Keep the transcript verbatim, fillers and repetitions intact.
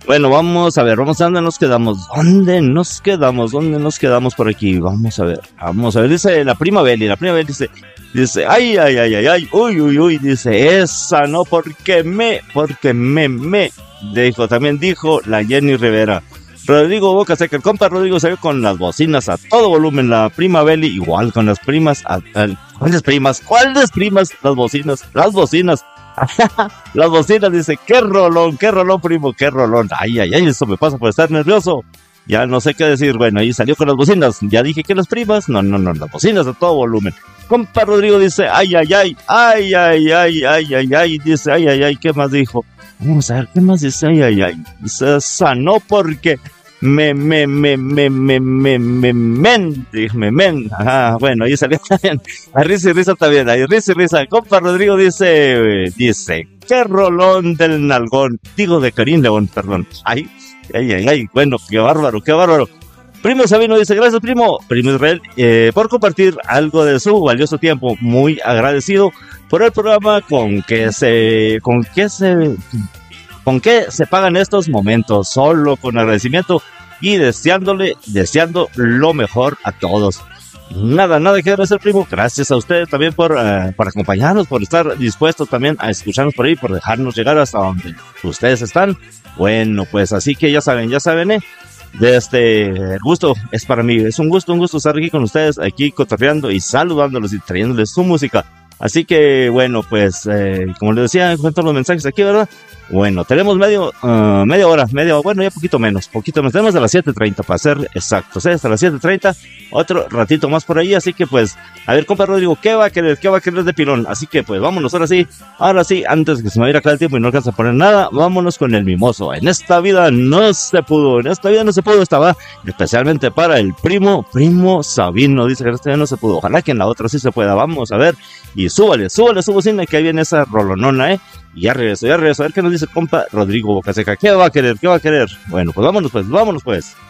Bueno, vamos a ver, vamos a dónde nos quedamos. ¿Dónde nos quedamos? ¿Dónde nos quedamos por aquí? Vamos a ver, vamos a ver. Dice la prima Beli, la prima Beli dice, dice, ay, ay, ay, ay, ay, uy, uy, uy, dice, esa no, porque me, porque me, me, dijo, también dijo la Jenny Rivera. Rodrigo Boca Seca, el compa Rodrigo salió con las bocinas a todo volumen, la prima Beli igual con las primas, a, a, ¿cuáles primas? ¿Cuáles primas? Las bocinas, las bocinas. Las bocinas, dice, qué rolón, qué rolón, primo, qué rolón. Ay, ay, ay, eso me pasa por estar nervioso. Ya no sé qué decir. Bueno, ahí salió con las bocinas. Ya dije que las primas. No, no, no, las bocinas a todo volumen. Compa Rodrigo dice, ay, ay, ay, ay, ay, ay, ay, ay, ay, dice, ay, ay, ay, ¿qué más dijo? Vamos a ver, ¿qué más dice? Ay, ay, ay. Dice, sanó porque me, me, me, me, me, me, me, men, me, men. Ajá, bueno, ahí salió también. A risa y risa también, ahí risa y risa. Compa Rodrigo dice, dice, qué rolón del nalgón. Digo de Karim León, perdón. Ay, ay, ay, ay, bueno, qué bárbaro, qué bárbaro. Primo Sabino dice, gracias primo, primo Israel, eh, por compartir algo de su valioso tiempo. Muy agradecido por el programa con que se, con que se... ¿Con qué se pagan estos momentos? Solo con agradecimiento y deseándole, deseando lo mejor a todos. Nada, nada que agradecer, primo. Gracias a ustedes también por, uh, por acompañarnos, por estar dispuestos también a escucharnos por ahí, por dejarnos llegar hasta donde ustedes están. Bueno, pues así que ya saben, ya saben, ¿eh? De este el gusto es para mí, es un gusto, un gusto estar aquí con ustedes, aquí cotorreando y saludándolos y trayéndoles su música. Así que, bueno, pues, eh, como les decía, encuentro los mensajes aquí, ¿verdad? Bueno, tenemos medio, uh, media hora, media, bueno, ya poquito menos, poquito menos. Tenemos a las siete treinta para ser exactos, ¿eh? Hasta las siete treinta, otro ratito más por ahí. Así que, pues, a ver, compa Rodrigo, ¿qué va a querer? ¿Qué va a querer de pilón? Así que, pues, vámonos ahora sí, ahora sí, antes que se me vaya a acabar el tiempo y no alcanza a poner nada, vámonos con el mimoso. En esta vida no se pudo, en esta vida no se pudo, estaba especialmente para el primo, primo Sabino. Dice que en esta vida no se pudo, ojalá que en la otra sí se pueda. Vamos a ver, y súbale, súbale su bocina, que ahí viene esa rolonona, ¿eh? Y ya regreso, ya regreso. A ver qué nos dice el compa Rodrigo Bocaseca. ¿Qué va a querer? ¿Qué va a querer? Bueno, pues vámonos, pues, vámonos, pues.